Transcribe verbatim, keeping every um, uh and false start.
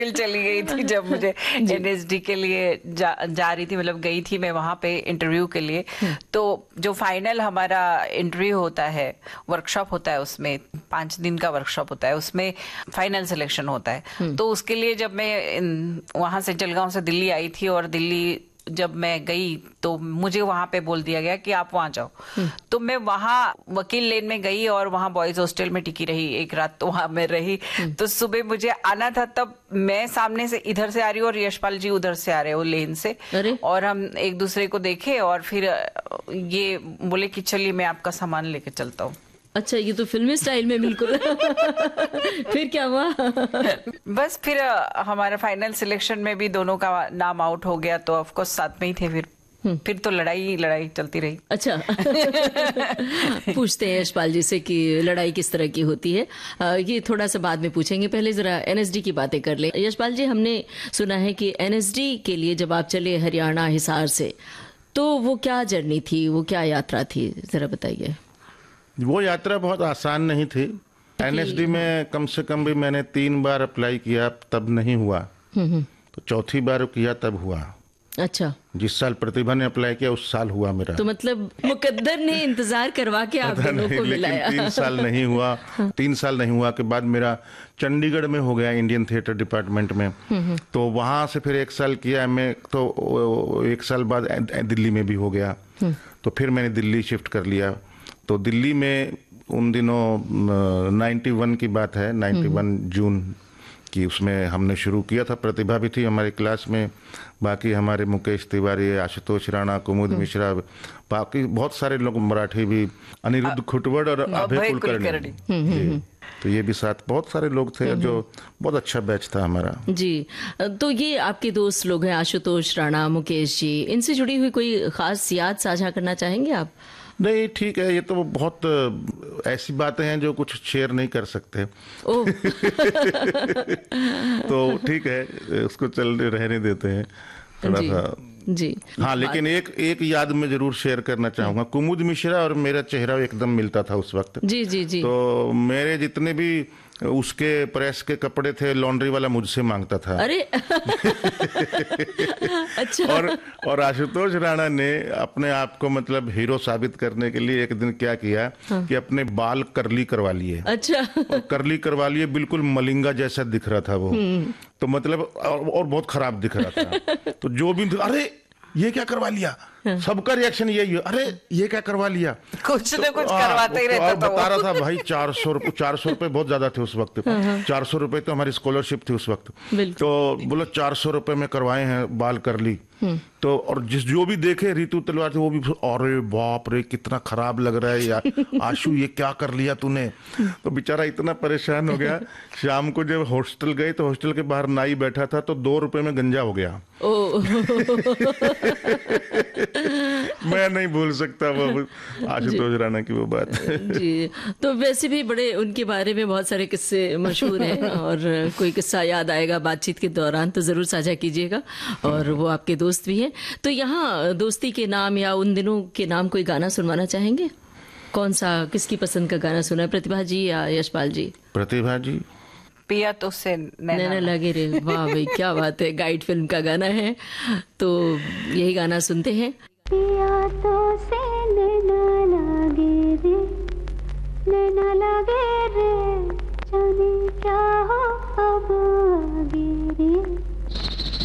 चली गई थी जब मुझे एनएसडी के लिए जा, जा रही थी, मतलब गई थी मैं वहां पे इंटरव्यू के लिए। तो जो फाइनल हमारा इंटरव्यू होता है, वर्कशॉप होता है, उसमें पांच दिन का वर्कशॉप होता है, उसमें फाइनल सिलेक्शन होता है। तो उसके लिए जब मैं वहां से जलगांव से दिल्ली आई थी और दिल्ली जब मैं गई तो मुझे वहां पे बोल दिया गया कि आप वहां जाओ। तो मैं वहां वकील लेन में गई और वहां बॉयज हॉस्टल में टिकी रही, एक रात तो वहां मैं रही। तो सुबह मुझे आना था, तब मैं सामने से इधर से आ रही हूँ और यशपाल जी उधर से आ रहे हो लेन से, और हम एक दूसरे को देखे और फिर ये बोले कि चलिए मैं आपका सामान लेके चलता हूँ। अच्छा, ये तो फिल्मी स्टाइल में बिल्कुल। फिर क्या हुआ? बस फिर हमारा फाइनल सिलेक्शन में भी दोनों का नाम आउट हो गया, तो ऑफ कोर्स साथ में ही थे। फिर फिर तो लड़ाई लड़ाई चलती रही। अच्छा। पूछते हैं यशपाल जी से कि लड़ाई किस तरह की होती है, आ, ये थोड़ा सा बाद में पूछेंगे, पहले जरा एनएसडी की बातें कर लें। यशपाल जी, हमने सुना है कि एनएसडी के लिए जब आप चले हरियाणा हिसार से, तो वो क्या जर्नी थी, वो क्या यात्रा थी, जरा बताइए। वो यात्रा बहुत आसान नहीं थी। एनएसडी में कम से कम भी मैंने तीन बार अप्लाई किया, तब नहीं हुआ। तो चौथी बार किया तब हुआ। अच्छा। जिस साल प्रतिभा ने अप्लाई किया उस साल हुआ मेरा। तो मतलब मुकद्दर ने इंतजार करवा के आप दोनों को मिलाया। तीन साल नहीं हुआ। तीन साल नहीं हुआ के बाद मेरा चंडीगढ़ में हो गया, इंडियन थिएटर डिपार्टमेंट में। तो वहां से फिर एक साल किया मैं, तो एक साल बाद दिल्ली में भी हो गया। तो फिर मैंने दिल्ली शिफ्ट कर लिया। तो दिल्ली में उन दिनों नाइन्टी वन की बात है, नाइन्टी वन जून की, उसमें हमने शुरू किया था। प्रतिभा भी थी हमारी क्लास में, बाकी हमारे मुकेश तिवारी, आशुतोष राणा, कुमुद मिश्रा, बाकी बहुत सारे लोग, मराठी भी, अनिरुद्ध खुटवड़ और अभय कुलकर्णी। तो ये भी साथ बहुत सारे लोग थे, जो बहुत अच्छा बैच था हमारा। जी, तो ये आपके दोस्त लोग हैं, आशुतोष राणा, मुकेश जी, इनसे जुड़ी हुई कोई खास याद साझा करना चाहेंगे आप? नहीं, ठीक है, ये तो बहुत ऐसी बातें हैं जो कुछ शेयर नहीं कर सकते। तो ठीक है, उसको चलने रहने देते हैं थोड़ा सा। जी। हाँ, लेकिन एक एक याद में जरूर शेयर करना चाहूंगा। कुमुद मिश्रा और मेरा चेहरा एकदम मिलता था उस वक्त। जी जी जी। तो मेरे जितने भी उसके प्रेस के कपड़े थे, लॉन्ड्री वाला मुझसे मांगता था। अरे। अच्छा। और और आशुतोष राणा ने अपने आप को मतलब हीरो साबित करने के लिए एक दिन क्या किया, हाँ। कि अपने बाल करली करवा लिए। अच्छा। और करली करवा लिए, बिल्कुल मलिंगा जैसा दिख रहा था वो। तो मतलब और, और बहुत खराब दिख रहा था। तो जो भी, अरे ये क्या करवा लिया, सबका रिएक्शन यही है, अरे ये क्या करवा लिया, कुछ न कुछ करवाते ही रहता था। बता रहा था भाई, चार सौ रुपये चार सौ रुपये बहुत ज्यादा थे उस वक्त। चार सौ रुपये तो हमारी स्कॉलरशिप थी उस वक्त। तो बोला चार सौ रुपये में करवाए हैं बाल करली। तो और जिस जो भी देखे ऋतु तलवार थे, वो भी अरे बाप रे कितना खराब लग रहा है यार, आशु ये क्या कर लिया तूने। तो बेचारा इतना परेशान हो गया। शाम को जब हॉस्टल गए तो हॉस्टल के बाहर नाई बैठा था, तो दो रुपए में गंजा हो गया। मैं नहीं भूल सकता वो आशुतोष राणा की वो बात। जी, तो वैसे भी बड़े उनके बारे में बहुत सारे किस्से मशहूर हैं, और कोई किस्सा याद आएगा बातचीत के दौरान तो जरूर साझा कीजिएगा। और वो आपके दोस्त भी हैं, तो यहाँ दोस्ती के नाम या उन दिनों के नाम कोई गाना सुनवाना चाहेंगे? कौन सा, किसकी पसंद का गाना सुना है, प्रतिभा जी या यशपाल जी? प्रतिभा जी। पिया तो से नैना लगे रे। वाह भाई, क्या बात है, गाइड फिल्म का गाना है, तो यही गाना सुनते हैं। पिया तो से नैना लगे रे, नैना लगे रे, जाने क्या